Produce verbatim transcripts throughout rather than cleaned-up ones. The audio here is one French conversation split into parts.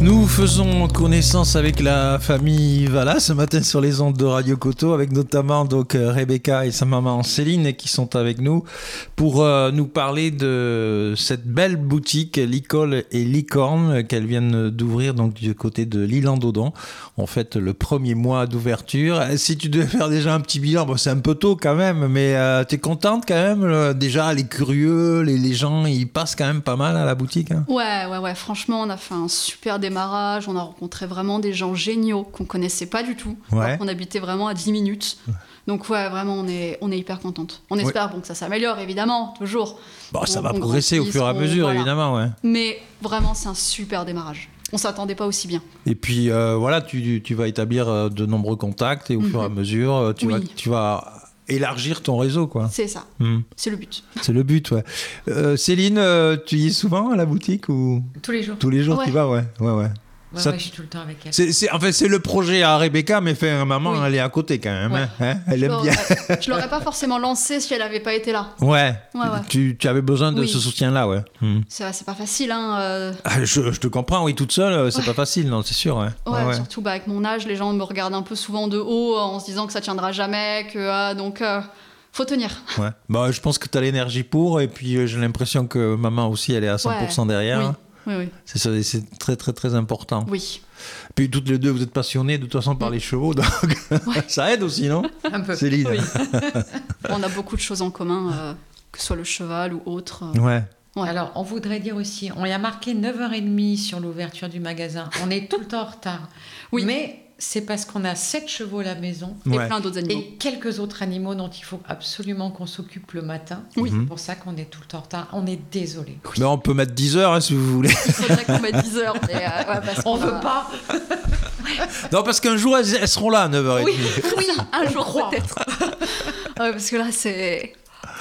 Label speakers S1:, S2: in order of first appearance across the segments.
S1: Nous faisons connaissance avec la famille Vallat ce matin sur les ondes de Radio Coteau, avec notamment donc Rebecca et sa maman Céline qui sont avec nous pour euh, nous parler de cette belle boutique Licol et Licorne qu'elles viennent d'ouvrir donc du côté de l'Île-en-Dodon. On fête le premier mois d'ouverture. Si tu devais faire déjà un petit bilan, bon, c'est un peu tôt quand même, mais euh, t'es contente quand même euh, déjà, les curieux, les, les gens, ils passent quand même pas mal à la boutique, hein.
S2: Ouais, ouais, ouais. Franchement, on a fait un super démarrage. On a rencontré vraiment des gens géniaux qu'on connaissait pas du tout.
S1: Ouais.
S2: Alors qu'on habitait vraiment à dix minutes. Donc ouais, vraiment, on est, on est hyper contente. On espère bon, que ça s'améliore, évidemment, toujours.
S1: Bon,
S2: Bon,
S1: ça va
S2: qu'on
S1: progresser au
S2: grandisse,
S1: fur et à
S2: qu'on-
S1: mesure,
S2: voilà.
S1: évidemment, ouais.
S2: Mais vraiment, c'est un super démarrage. On s'attendait pas aussi bien.
S1: Et puis euh, voilà, tu, tu vas établir euh, de nombreux contacts et au
S2: Mhm.
S1: fur et à mesure, euh, tu,
S2: Oui.
S1: vas, tu vas élargir ton réseau, quoi.
S2: C'est ça.
S1: Hmm.
S2: C'est le but.
S1: C'est le but, ouais. Euh, Céline, euh, tu y es souvent à la boutique ou
S3: Tous les jours.
S1: tous les jours
S2: Ouais.
S1: tu y vas, ouais, ouais, ouais.
S3: Ouais,
S1: Ça-
S3: ouais, je suis tout le temps avec elle.
S1: C'est, c'est, en fait, c'est le projet à Rebecca, mais fait, maman,
S2: Oui.
S1: elle est à côté quand même.
S3: Ouais.
S1: Hein, hein, elle
S2: Je
S1: aime bien.
S2: l'aurais- Je l'aurais pas forcément lancé si elle avait pas été là.
S1: Ouais.
S2: Ouais, ouais.
S1: Tu, tu avais besoin de
S2: Oui.
S1: ce soutien-là, ouais. Hmm.
S2: C'est, c'est pas facile, hein. euh,
S1: Ah, je, je te comprends, oui, toute seule, euh, c'est
S2: Ouais.
S1: pas facile, non, c'est sûr, ouais.
S2: Ouais,
S1: Ouais, ouais.
S2: surtout bah, avec mon âge, les gens me regardent un peu souvent de haut en se disant que ça tiendra jamais, que ah, donc euh, faut tenir.
S1: Ouais. Bah, je pense que tu as l'énergie pour, et puis euh, j'ai l'impression que maman aussi, elle est à cent pour cent derrière.
S2: Oui, oui, oui.
S1: C'est, ça, c'est très, très, très important.
S2: Oui.
S1: Puis toutes les deux, vous êtes passionnées de toute façon par les chevaux, donc ça aide aussi, non,
S3: Un peu.
S1: Céline?
S2: Oui. On a beaucoup de choses en commun, euh, que ce soit le cheval ou autre. euh.
S1: Ouais.
S2: Ouais.
S3: Alors, on voudrait dire aussi, on y a marqué neuf heures trente sur l'ouverture du magasin. On est tout le temps en retard.
S2: Oui.
S3: Mais c'est parce qu'on a sept chevaux à la maison
S2: Et
S1: Ouais.
S2: plein d'autres animaux.
S3: et quelques autres animaux dont il faut absolument qu'on s'occupe le matin.
S2: Oui.
S3: C'est pour ça qu'on est tout le temps en retard. On est désolé.
S1: Mais on peut mettre dix heures hein, si vous voulez.
S2: Il faudrait qu'on mette dix heures. Mais, euh, ouais, parce
S3: On
S2: qu'on
S3: veut
S2: a-
S3: pas.
S1: Non, parce qu'un jour, elles, elles seront là à neuf heures trente.
S2: Oui, oui, un jour peut-être. Ouais, parce que là, c'est.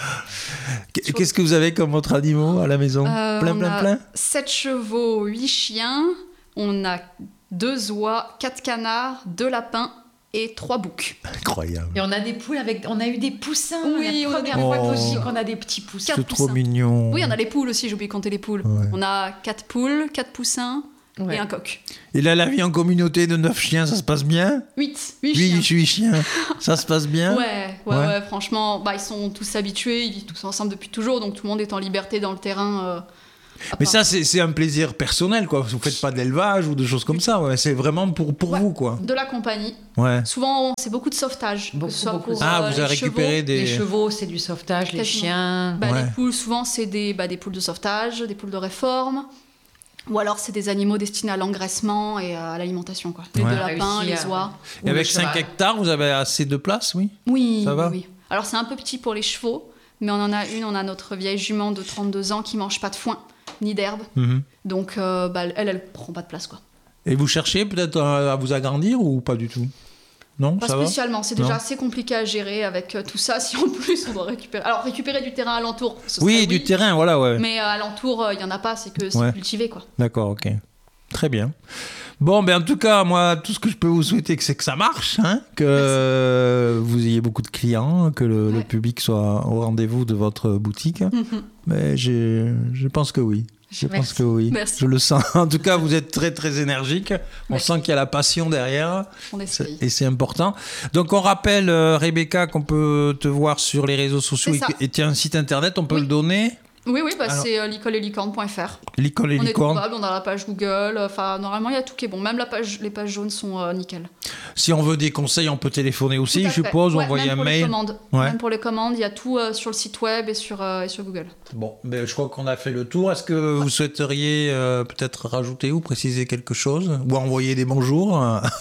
S1: Qu- Qu'est-ce que vous avez comme autres animaux à la maison?
S2: Euh,
S1: Plein,
S2: on
S1: plein,
S2: a
S1: plein?
S2: sept chevaux, huit chiens. On a deux oies, quatre canards, deux lapins et trois boucs.
S1: Incroyable.
S3: Et on a des poules avec. On a eu des poussins.
S2: Oui,
S3: la
S2: on a des
S3: première fois
S1: poules.
S3: aussi qu'on a des petits poussins.
S2: Quatre
S1: C'est trop
S2: poussins.
S1: mignon.
S2: Oui, on a les poules aussi, j'ai oublié de compter les poules.
S1: Ouais.
S2: On a quatre poules, quatre poussins
S3: Ouais.
S2: et un coq.
S1: Et là, la vie en communauté de neuf chiens, ça se passe bien?
S2: Huit, huit
S1: Oui,
S2: chiens.
S1: je suis chien. Ça se passe bien?
S2: Ouais, ouais,
S1: Ouais.
S2: ouais, franchement, bah, ils sont tous habitués, ils vivent tous ensemble depuis toujours, donc tout le monde est en liberté dans le terrain. euh, à
S1: Mais
S2: part-
S1: ça, c'est, c'est un plaisir personnel, quoi. Vous faites pas d'élevage ou de choses comme ça, ouais. C'est vraiment pour, pour
S2: Ouais.
S1: vous, quoi.
S2: De la compagnie.
S1: Ouais.
S2: Souvent, c'est beaucoup de sauvetage. que
S3: Beaucoup,
S2: ce soit
S3: beaucoup.
S2: pour,
S1: Ah,
S2: euh,
S1: vous avez
S2: les chevaux.
S1: récupéré des...
S3: Les chevaux, c'est du sauvetage. Les
S2: Quasiment.
S3: chiens.
S2: Bah,
S1: Ouais.
S2: Les poules, souvent, c'est des, bah, des poules de sauvetage, des poules de réforme. Ou alors, c'est des animaux destinés à l'engraissement et à l'alimentation. Quoi. Les
S1: Ouais.
S2: deux lapins,
S3: Réussi
S2: les
S3: à-
S2: oies.
S1: Et
S3: Ou
S1: avec
S3: le
S1: cinq
S3: cheval.
S1: hectares, vous avez assez de place, oui?
S2: Oui,
S1: Ça va
S2: oui, oui. Alors, c'est un peu petit pour les chevaux, mais on en a une, on a notre vieille jument de trente-deux ans qui mange pas de foin ni d'herbe.
S1: Mhm.
S2: Donc, euh, bah, elle, elle prend pas de place. Quoi.
S1: Et vous cherchez peut-être à à vous agrandir ou pas du tout? Non,
S2: Pas
S1: ça va?
S2: spécialement, c'est déjà
S1: Non.
S2: assez compliqué à gérer avec euh, tout ça. Si en plus on doit récupérer. Alors, récupérer du terrain alentour, ce
S1: Oui,
S2: serait
S1: du terrain, voilà, ouais.
S2: Mais euh, alentour, il y en a pas, c'est que c'est
S1: Ouais.
S2: cultivé. Quoi.
S1: D'accord, ok. Très bien. Bon, ben en tout cas, moi, tout ce que je peux vous souhaiter, c'est que ça marche, hein, que euh, vous ayez beaucoup de clients, que le, le
S2: Ouais.
S1: public soit au rendez-vous de votre boutique. Mais j'ai- je pense que oui. Je pense
S3: Merci.
S1: que oui.
S2: Merci.
S1: Je le sens. En tout cas, vous êtes très, très énergique. On
S2: Merci.
S1: sent qu'il y a la passion derrière.
S2: On
S1: C'est-
S2: essaye.
S1: Et c'est important. Donc, on rappelle, euh, Rebecca, qu'on peut te voir sur les réseaux sociaux
S2: C'est
S1: et,
S2: ça.
S1: que- et tu as un site internet, on peut
S2: Oui.
S1: le donner.
S2: Oui, oui, bah,
S1: Alors-
S2: c'est euh, licol et licorne point f r.
S1: L'école et
S2: On est
S1: licorne.
S2: trouvable, on a la page Google. Enfin, normalement, il y a tout qui est bon. Même la page, les pages jaunes sont euh, nickel.
S1: Si on veut des conseils, on peut téléphoner aussi,
S2: Tout à
S1: je
S2: fait.
S1: suppose, ou
S2: Ouais,
S1: envoyer
S2: même
S1: un
S2: pour les
S1: mail.
S2: commandes.
S1: Ouais.
S2: Même pour les commandes, il y a tout euh, sur le site web et sur, euh, et sur Google.
S1: Bon, ben, je crois qu'on a fait le tour. Est-ce que vous souhaiteriez euh, peut-être rajouter ou préciser quelque chose? Ou envoyer des bonjours?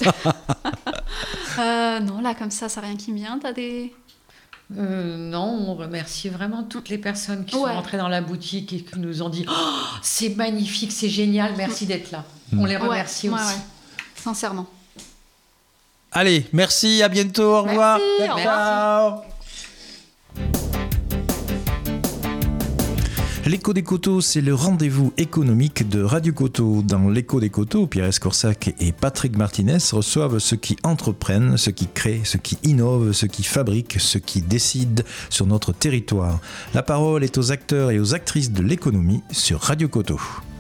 S2: Euh, non, là, comme ça, ça rien qui me vient. T'as des.
S3: Euh, non, on remercie vraiment toutes les personnes qui
S2: Ouais.
S3: sont rentrées dans la boutique et qui nous ont dit oh, c'est magnifique, c'est génial, merci d'être là. On les remercie
S2: Ouais,
S3: aussi.
S2: ouais, ouais. Sincèrement.
S1: Allez, merci, à bientôt, au revoir.
S2: Merci, au
S1: Ciao. L'écho des coteaux, c'est le rendez-vous économique de Radio Coteau. Dans l'écho des coteaux, Pierre Escorsac et Patrick Martinez reçoivent ceux qui entreprennent, ceux qui créent, ceux qui innovent, ceux qui fabriquent, ceux qui décident sur notre territoire. La parole est aux acteurs et aux actrices de l'économie sur Radio Coteau.